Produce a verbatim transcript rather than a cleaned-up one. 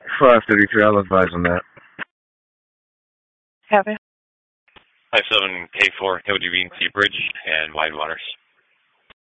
five thirty-three, I'll advise on that. Have it. five seven K four, K O D B, Sea Bridge, and Wide Waters.